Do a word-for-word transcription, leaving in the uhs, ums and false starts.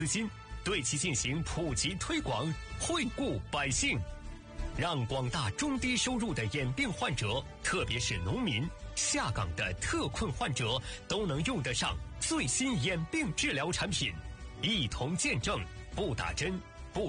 资金，对其进行普及推广，惠顾百姓，让广大中低收入的眼病患者，特别是农民、下岗的特困患者，都能用得上最新眼病治疗产品。一同见证，不打针